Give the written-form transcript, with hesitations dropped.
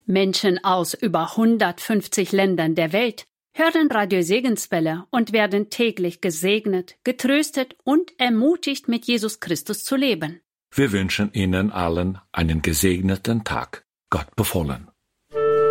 Menschen aus über 150 Ländern der Welt hören Radio Segenswelle und werden täglich gesegnet, getröstet und ermutigt, mit Jesus Christus zu leben. Wir wünschen Ihnen allen einen gesegneten Tag. Gott befohlen.